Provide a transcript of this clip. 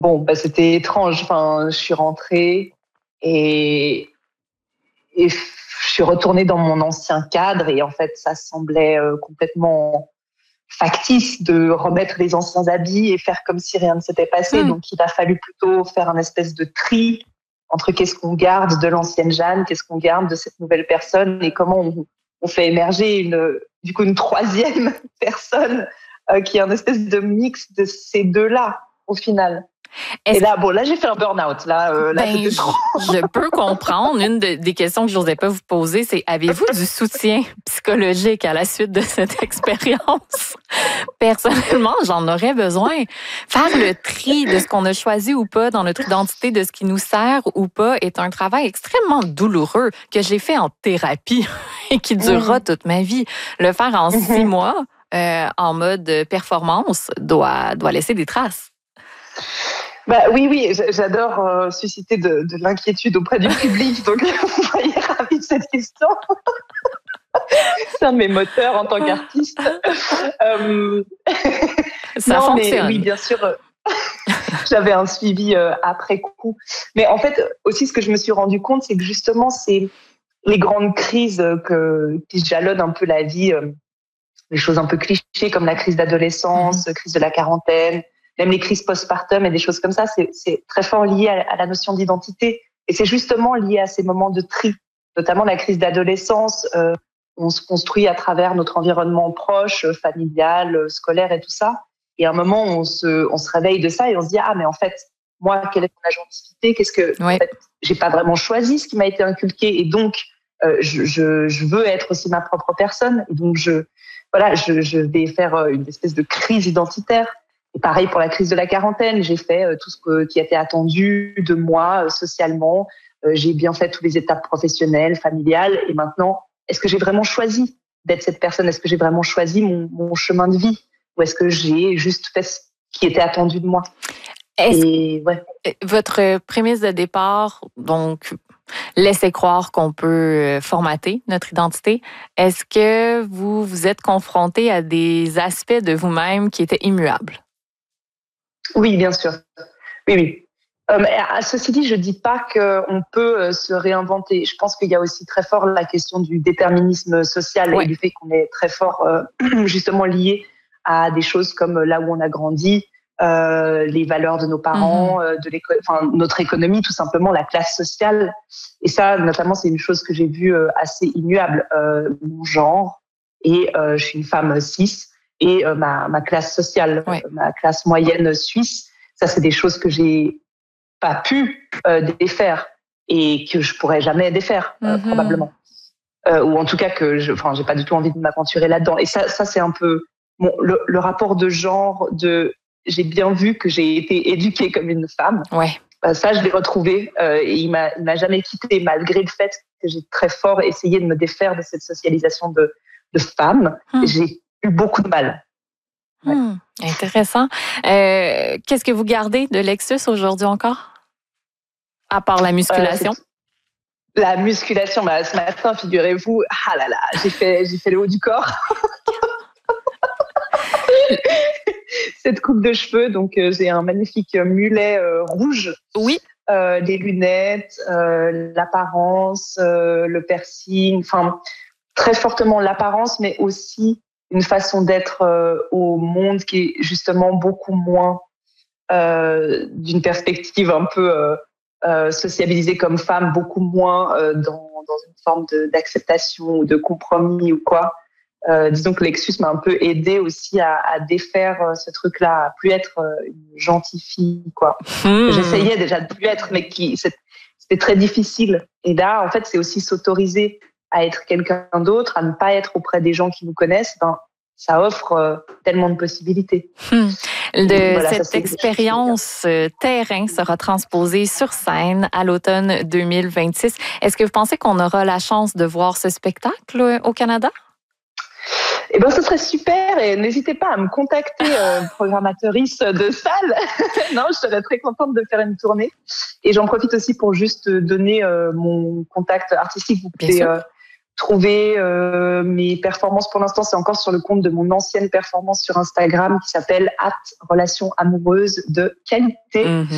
bon, bah, c'était étrange. Enfin, je suis rentrée et je suis retournée dans mon ancien cadre et en fait, ça semblait complètement factice de remettre les anciens habits et faire comme si rien ne s'était passé. Donc, il a fallu plutôt faire un espèce de tri entre qu'est-ce qu'on garde de l'ancienne Jeanne, qu'est-ce qu'on garde de cette nouvelle personne et comment on fait émerger une troisième personne qui est un espèce de mix de ces deux-là au final. Et là, j'ai fait un burn-out. Là, c'était trop. Je peux comprendre. Une des questions que je n'osais pas vous poser, c'est avez-vous du soutien psychologique à la suite de cette expérience? Personnellement, j'en aurais besoin. Faire le tri de ce qu'on a choisi ou pas dans notre identité, de ce qui nous sert ou pas, est un travail extrêmement douloureux que j'ai fait en thérapie et qui durera toute ma vie. Le faire en 6 mois, en mode performance, doit laisser des traces. Bah oui, j'adore susciter de l'inquiétude auprès du public, donc vous voyez ravi de cette question. C'est un de mes moteurs en tant qu'artiste. Ça fonctionne. Mais oui, bien sûr, j'avais un suivi après coup. Mais en fait, aussi, ce que je me suis rendu compte, c'est que justement, c'est les grandes crises qui jalonnent un peu la vie, les choses un peu clichés comme la crise d'adolescence, crise de la quarantaine, même les crises postpartum et des choses comme ça, c'est très fort lié à la notion d'identité. Et c'est justement lié à ces moments de tri, notamment la crise d'adolescence. On se construit à travers notre environnement proche, familial, scolaire et tout ça. Et à un moment, on se réveille de ça et on se dit « Ah, mais en fait, moi, quelle est mon agentivité ? Qu'est-ce que… En fait, j'ai pas vraiment choisi ce qui m'a été inculqué et donc, je veux être aussi ma propre personne. Et donc, je vais faire une espèce de crise identitaire. Et pareil pour la crise de la quarantaine, j'ai fait tout ce qui était attendu de moi socialement. J'ai bien fait toutes les étapes professionnelles, familiales. Et maintenant, est-ce que j'ai vraiment choisi d'être cette personne ? Est-ce que j'ai vraiment choisi mon chemin de vie ? Ou est-ce que j'ai juste fait ce qui était attendu de moi ? Votre prémisse de départ, donc, laissez croire qu'on peut formater notre identité. Est-ce que vous vous êtes confronté à des aspects de vous-même qui étaient immuables? Oui, bien sûr. Oui. Ceci dit, je dis pas qu'on peut se réinventer. Je pense qu'il y a aussi très fort la question du déterminisme social et du fait qu'on est très fort justement lié à des choses comme là où on a grandi, les valeurs de nos parents, notre économie, tout simplement, la classe sociale. Et ça, notamment, c'est une chose que j'ai vue assez immuable. Mon genre, et je suis une femme cis, et ma classe sociale, ma classe moyenne suisse, ça, c'est des choses que j'ai pas pu défaire et que je pourrais jamais défaire, probablement. Ou en tout cas que j'ai pas du tout envie de m'aventurer là-dedans. Et ça c'est un peu le rapport de genre j'ai bien vu que j'ai été éduquée comme une femme. Ça, je l'ai retrouvé et il m'a jamais quitté malgré le fait que j'ai très fort essayé de me défaire de cette socialisation de femme. J'ai eu beaucoup de mal. Intéressant. Qu'est-ce que vous gardez de Lexus aujourd'hui encore? À part la musculation? La musculation, ce matin, figurez-vous, j'ai fait le haut du corps. Cette coupe de cheveux, donc j'ai un magnifique mulet rouge. Oui. Les lunettes, l'apparence, le piercing, très fortement l'apparence, mais aussi une façon d'être au monde qui est justement beaucoup moins d'une perspective un peu sociabilisée comme femme, beaucoup moins dans une forme d'acceptation ou de compromis ou quoi. Disons que Lexus m'a un peu aidée aussi à défaire ce truc-là, à plus être une gentille fille, quoi. J'essayais déjà de plus être, mais c'était très difficile. Et là, en fait, c'est aussi s'autoriser à être quelqu'un d'autre, à ne pas être auprès des gens qui nous connaissent. Ça offre tellement de possibilités. Cette expérience terrain sera transposée sur scène à l'automne 2026. Est-ce que vous pensez qu'on aura la chance de voir ce spectacle au Canada? Ce serait super et n'hésitez pas à me contacter, programmatrice de salle. Non, je serais très contente de faire une tournée. Et j'en profite aussi pour juste donner mon contact artistique. Vous pouvez trouver mes performances. Pour l'instant, c'est encore sur le compte de mon ancienne performance sur Instagram qui s'appelle @relations amoureuses de qualité.